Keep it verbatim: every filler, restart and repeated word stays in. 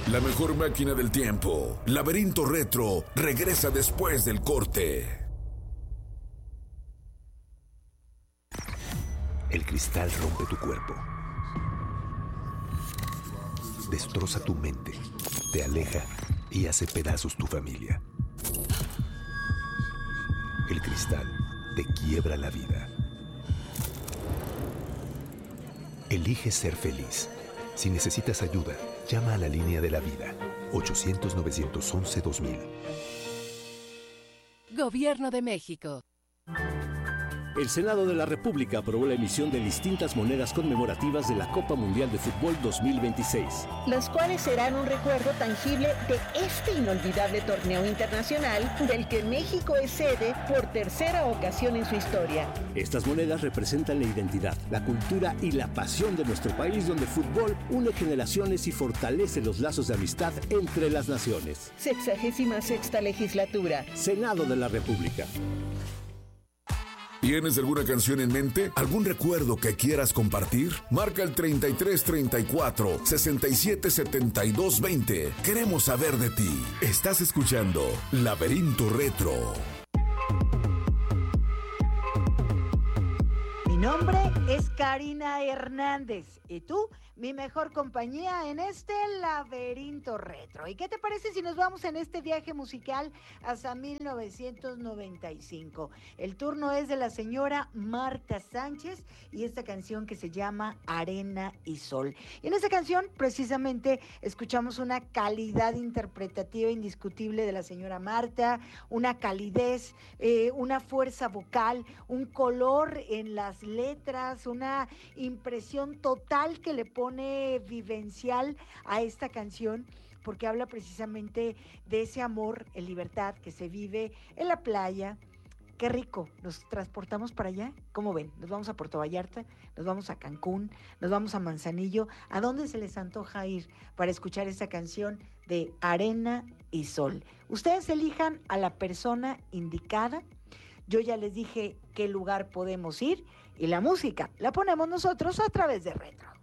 La mejor máquina del tiempo, Laberinto Retro, regresa después del corte. El cristal rompe tu cuerpo, destroza tu mente, te aleja y hace pedazos tu familia. El cristal te quiebra la vida. Elige ser feliz. Si necesitas ayuda, llama a la línea de la vida, ochocientos, novecientos once, dos mil. Gobierno de México. El Senado de la República aprobó la emisión de distintas monedas conmemorativas de la Copa Mundial de Fútbol dos mil veintiséis. Las cuales serán un recuerdo tangible de este inolvidable torneo internacional del que México es sede por tercera ocasión en su historia. Estas monedas representan la identidad, la cultura y la pasión de nuestro país, donde el fútbol une generaciones y fortalece los lazos de amistad entre las naciones. Sexagésima sexta legislatura. Senado de la República. ¿Tienes alguna canción en mente? ¿Algún recuerdo que quieras compartir? Marca el treinta y tres treinta y cuatro, sesenta y siete setenta y dos veinte. Queremos saber de ti. Estás escuchando Laberinto Retro. Mi nombre es Karina Hernández y tú, mi mejor compañía en este Laberinto Retro. ¿Y qué te parece si nos vamos en este viaje musical hasta mil novecientos noventa y cinco? El turno es de la señora Marta Sánchez y esta canción que se llama Arena y Sol. Y en esta canción precisamente escuchamos una calidad interpretativa indiscutible de la señora Marta, una calidez, eh, una fuerza vocal, un color en las letras, una impresión total que le pone vivencial a esta canción, porque habla precisamente de ese amor en libertad que se vive en la playa. Qué rico, nos transportamos para allá. ¿Cómo ven? Nos vamos a Puerto Vallarta, nos vamos a Cancún, nos vamos a Manzanillo. ¿A dónde se les antoja ir para escuchar esta canción de Arena y Sol? Ustedes elijan a la persona indicada. Yo ya les dije qué lugar podemos ir y la música la ponemos nosotros a través de Retro.